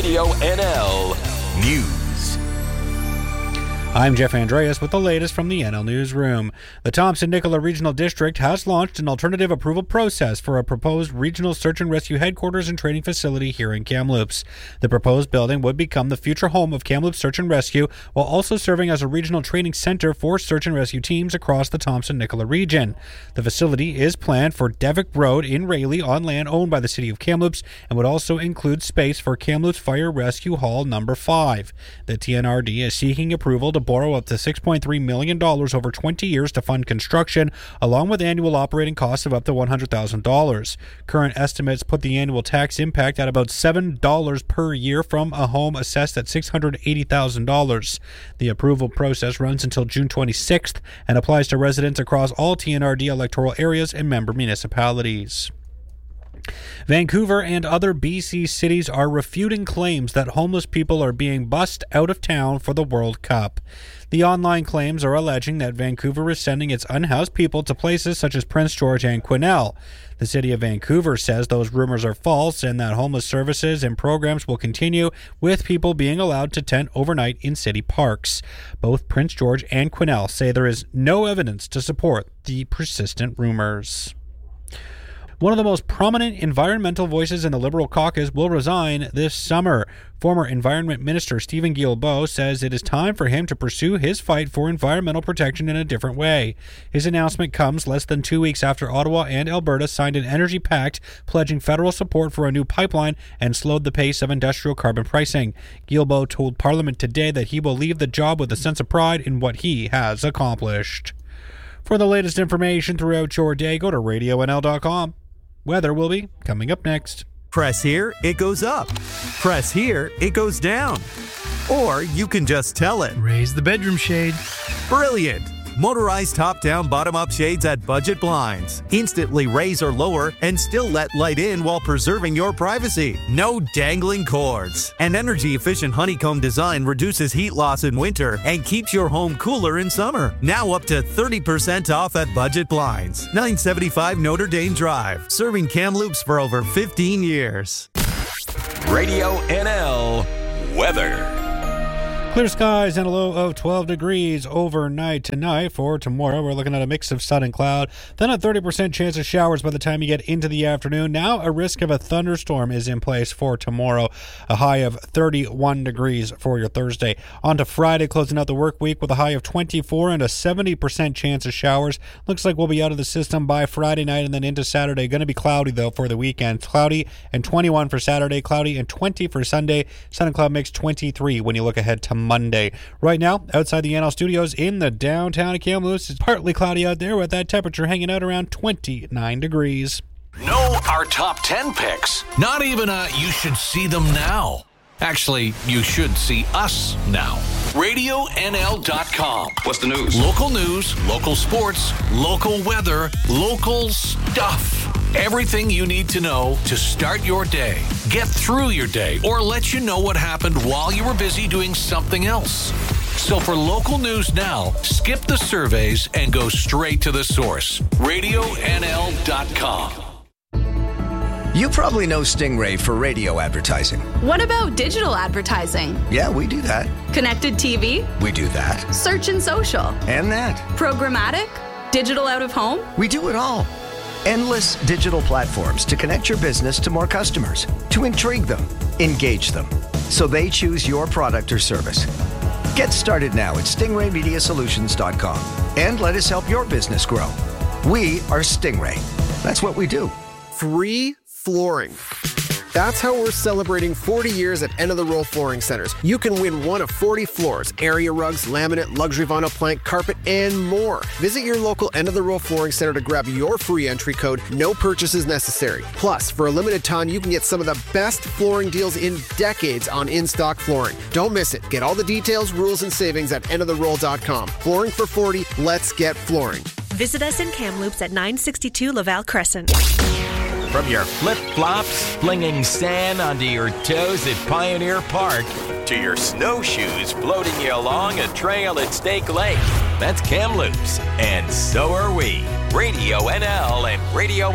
Radio NL News. I'm Jeff Andreas with the latest from the NL Newsroom. The Thompson-Nicola Regional District has launched an alternative approval process for a proposed regional search and rescue headquarters and training facility here in Kamloops. The proposed building would become the future home of Kamloops Search and Rescue, while also serving as a regional training center for search and rescue teams across the Thompson-Nicola region. The facility is planned for Devick Road in Rayleigh on land owned by the City of Kamloops and would also include space for Kamloops Fire Rescue Hall No. 5. The TNRD is seeking approval to borrow up to $6.3 million over 20 years to fund construction, along with annual operating costs of up to $100,000. Current estimates put the annual tax impact at about $7 per year from a home assessed at $680,000. The approval process runs until June 26th and applies to residents across all TNRD electoral areas and member municipalities. Vancouver and other BC cities are refuting claims that homeless people are being bussed out of town for the World Cup. The online claims are alleging that Vancouver is sending its unhoused people to places such as Prince George and Quesnel. The City of Vancouver says those rumors are false and that homeless services and programs will continue, with people being allowed to tent overnight in city parks. Both Prince George and Quesnel say there is no evidence to support the persistent rumors. One of the most prominent environmental voices in the Liberal caucus will resign this summer. Former Environment Minister Steven Guilbeault says it is time for him to pursue his fight for environmental protection in a different way. His announcement comes less than 2 weeks after Ottawa and Alberta signed an energy pact pledging federal support for a new pipeline and slowed the pace of industrial carbon pricing. Guilbeault told Parliament today that he will leave the job with a sense of pride in what he has accomplished. For the latest information throughout your day, go to RadioNL.com. Weather will be coming up next. Press here, it goes up. Press here, it goes down. Or you can just tell it. Raise the bedroom shade. Brilliant! Motorized top-down, bottom-up shades at Budget Blinds. Instantly raise or lower and still let light in while preserving your privacy. No dangling cords. An energy-efficient honeycomb design reduces heat loss in winter and keeps your home cooler in summer. Now up to 30% off at Budget Blinds. 975 Notre Dame Drive. Serving Kamloops for over 15 years. Radio NL weather. Clear skies and a low of 12 degrees overnight tonight. For tomorrow, we're looking at a mix of sun and cloud, then a 30% chance of showers by the time you get into the afternoon. Now a risk of a thunderstorm is in place for tomorrow, a high of 31 degrees for your Thursday. On to Friday, closing out the work week with a high of 24 and a 70% chance of showers. Looks like we'll be out of the system by Friday night and then into Saturday. Going to be cloudy, though, for the weekend. Cloudy and 21 for Saturday, cloudy and 20 for Sunday. Sun and cloud mix 23 when you look ahead to Monday. Right now, outside the NL studios in the downtown of Kamloops, it's partly cloudy out there with that temperature hanging out around 29 degrees. Know our top 10 picks. Not even you should see them now. Actually, you should see us now. RadioNL.com. What's the news? Local news, local sports, local weather, local stuff. Everything you need to know to start your day, get through your day, or let you know what happened while you were busy doing something else. So for local news now, skip the surveys and go straight to the source. RadioNL.com. You probably know Stingray for radio advertising. What about digital advertising? Yeah, we do that. Connected TV? We do that. Search and social? And that. Programmatic? Digital out of home? We do it all. Endless digital platforms to connect your business to more customers, to intrigue them, engage them, so they choose your product or service. Get started now at stingraymediasolutions.com and let us help your business grow. We are Stingray. That's what we do. Free flooring. That's how we're celebrating 40 years at End of the Roll Flooring Centers. You can win one of 40 floors, area rugs, laminate, luxury vinyl plank, carpet, and more. Visit your local End of the Roll Flooring Center to grab your free entry code. No purchases necessary. Plus, for a limited time, you can get some of the best flooring deals in decades on in-stock flooring. Don't miss it. Get all the details, rules, and savings at endoftheroll.com. Flooring for 40. Let's get flooring. Visit us in Kamloops at 962 Laval Crescent. From your flip-flops, flinging sand onto your toes at Pioneer Park, to your snowshoes floating you along a trail at Stake Lake. That's Kamloops, and so are we. Radio NL and Radio